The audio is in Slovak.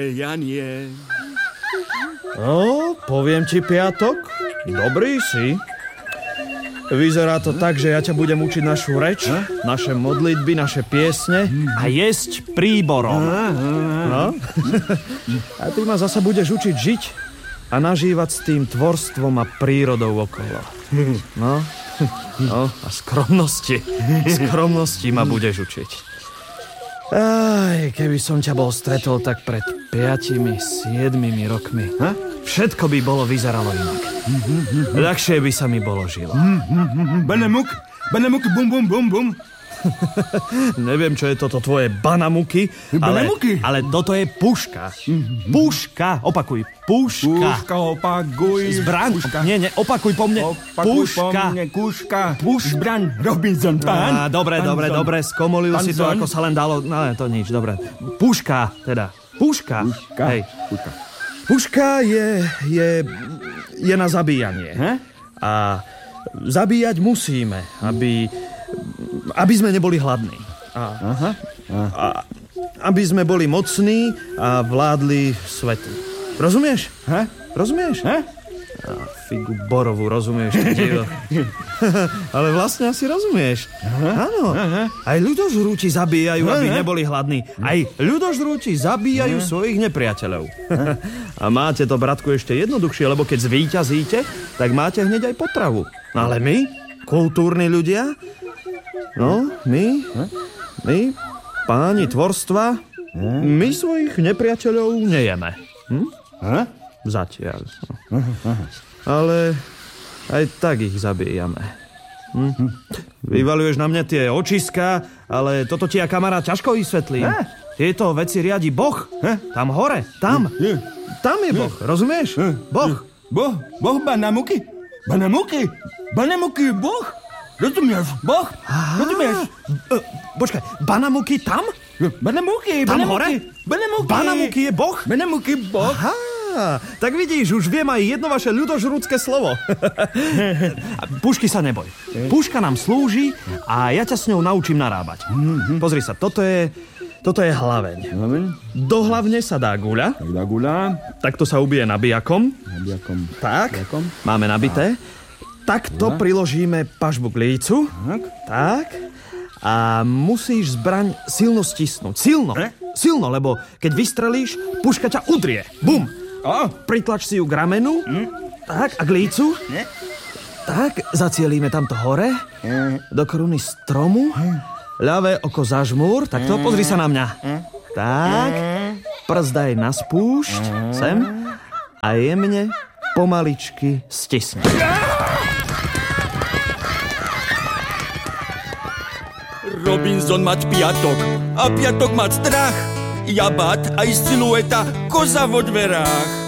Janie. No, poviem ti, Piatok, dobrý si. Vyzerá to tak, že ja ťa budem učiť našu reč, naše modlitby, naše piesne a jesť príborom. No? A ty ma zasa budeš učiť žiť a nažívať s tým tvorstvom a prírodou okolo. No a skromnosti ma budeš učiť. Aj, keby som ťa bol stretol tak pred 5-7 rokmi, všetko by vyzeralo inak. Ľahšie by sa mi bolo žilo. Banamuk, bum, bum, bum, bum. Neviem, čo je toto tvoje banamuky, ale toto je puška. Puška, opakuj. Puška, opakuj. Zbraň, nie, opakuj po mne. Puška. Zbraň, Robinson, pán. Dobre, skomolil si to, ako sa len dalo. No, to nič, dobre. Puška, teda. Puška. Hej. Puška je na zabíjanie. A zabíjať musíme, aby sme neboli hladní. A aby sme boli mocní a vládli svetu. Rozumieš? Rozumieš? Figu borovú, rozumieš? Ale vlastne asi rozumieš. Áno. Aj ľudožrúti zabíjajú, aby neboli hladní. Aj ľudožrúti zabíjajú svojich nepriateľov. A máte to, bratku, ešte jednoduchšie, lebo keď zvíťazíte, tak máte hneď aj potravu. Ale my, kultúrni ľudia, my, páni tvorstva, my svojich nepriateľov nejeme. Zatiaľ. Ale aj tak ich zabíjame. Vyvaľuješ na mňa tie očiská, ale toto ti ja, kamarát, ťažko vysvetlím. Tieto veci riadi Boh. Tam hore, tam. Tam je Boh, rozumieš? Boh. Boh banamuky. Banamuky je Boh. Rozumieš? Boh. Rozumieš? Počkaj, banamuky tam? Banamuky. Tam hore? Banamuky je Boh? Banamuky Boh. Aha, tak vidíš, už viem aj jedno vaše ľudožrúdske slovo. Pušky sa neboj. Puška nám slúži a ja ťa s ňou naučím narábať. Pozri sa, toto je hlaveň. Do hlavne sa dá guľa. Takto sa ubije nabijakom. Tak, máme nabité. Takto priložíme pažbu k lícu. Tak. A musíš zbraň silno stisnúť. Silno, lebo keď vystrelíš, puška ťa udrie. Bum. Pritlač si ju k ramenu. Tak, a k lícu. Tak, zacielíme tamto hore. Do koruny stromu. Ľavé oko zažmúr. Takto, pozri sa na mňa. Tak. Prst daj na spúšť. Sem. A jemne, pomaličky stisni. Robinson mať piatok a piatok mať strach. Ja bát aj silueta, koza vo dverách.